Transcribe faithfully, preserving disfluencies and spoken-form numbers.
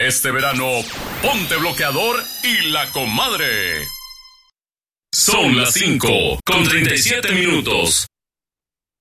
Este verano, ponte bloqueador y la comadre. Son las cinco con treinta y siete minutos.